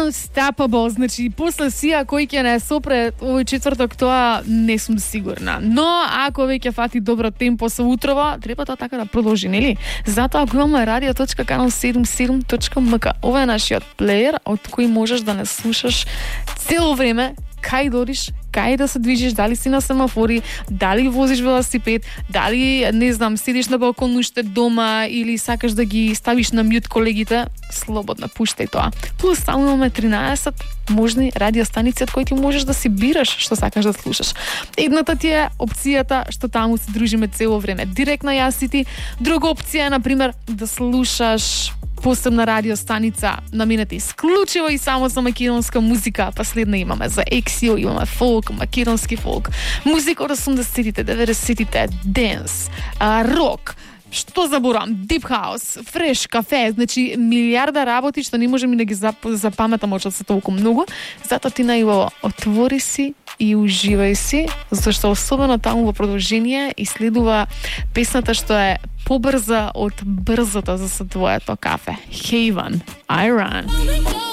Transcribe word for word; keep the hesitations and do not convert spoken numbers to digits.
Unstoppable, значи после сија кој ќе не сопре овој четврток, тоа не сум сигурна. Но ако веќе фати добро темпо со утрова, треба тоа така да продолжи, нели? Затоа ако имаме радио точка канал седумдесет и седум точка ем ка, ова е нашиот плеер од кој можеш да не слушаш цело време, кај додиш, кај да се движиш, дали си на семафори, дали возиш велосипед, дали, не знам, седиш на балкон уште дома или сакаш да ги ставиш на мют колегите, слободно пуштај тоа. Плюс само имаме тринаесет можни радиостаници од кои ти можеш да си бираш што сакаш да слушаш. Едната ти е опцијата што таму се дружиме цело време, директно јас и ти. Друга опција е, например, да слушаш посебна радиостаница наменета исклучиво и само за македонска музика. Последна имаме за ексио, имаме фолк, македонски фолк, музика од осумдесетите, деветдесетите, денс, рок, што заборам, дип хаус, фреш, кафе, значи милиарда работи што не можем и да ги зап, запаметам од се толку многу. Затоа ти најубаво отвори си и уживај си, зашто особено таму во продолжение и следува песната што е побрза од брзото за твоето кафе. Haven, I Run.